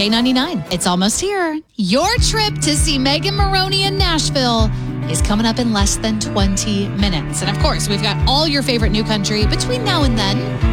K99. It's almost here. Your trip to see Megan Moroney in Nashville is coming up in less than 20 minutes. And of course, we've got all your favorite new country between now and then.